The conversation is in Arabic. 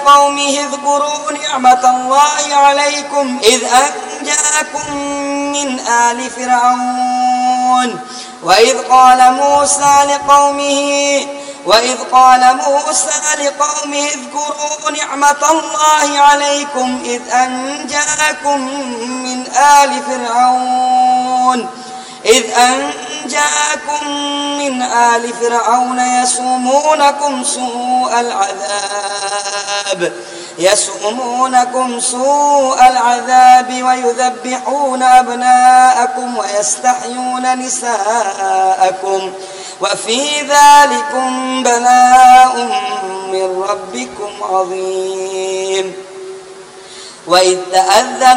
لقومه اذكروا نعمة الله عليكم إذ أنجاكم من آل فرعون وإذ قال موسى لقومه اذكروا نعمة الله عليكم إذ أنجاكم من آل فرعون يسومونكم سوء العذاب ويذبحون أبناءكم ويستحيون نساءكم وفي ذلكم بلاء من ربكم عظيم. وإذ تأذن